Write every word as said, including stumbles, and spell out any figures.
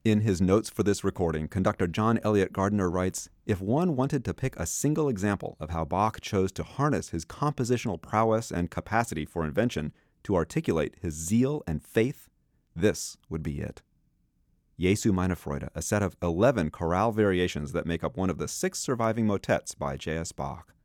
In his notes for this recording, conductor John Elliott Gardiner writes, "If one wanted to pick a single example of how Bach chose to harness his compositional prowess and capacity for invention to articulate his zeal and faith, this would be it." Jesu meine Freude, a set of eleven chorale variations that make up one of the six surviving motets by J S. Bach.